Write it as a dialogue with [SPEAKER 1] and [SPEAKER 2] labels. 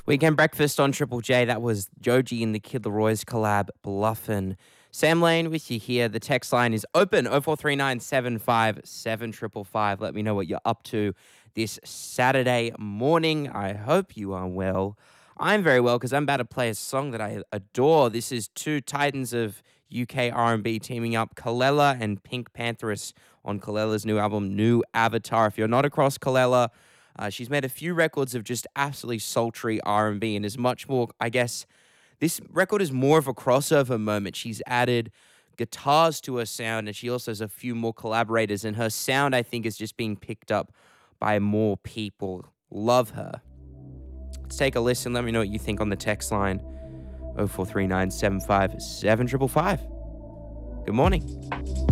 [SPEAKER 1] Weekend Breakfast on Triple J. That was Joji and the Kid Leroy's collab, Bluffin'. Sam Lane with you here. The text line is open 0439 Let me know what you're up to this Saturday morning. I hope you are well. I'm very well because I'm about to play a song that I adore. This is two titans of UK R&B teaming up, Kelela and Pink Pantheress on Kalela's new album, New Avatar. If you're not across Kelela, she's made a few records of just absolutely sultry R&B and is much more, I guess, this record is more of a crossover moment. She's added guitars to her sound and she also has a few more collaborators and her sound, I think, is just being picked up by more people. Love her. Let's take a listen. Let me know what you think on the text line 0439 Good morning.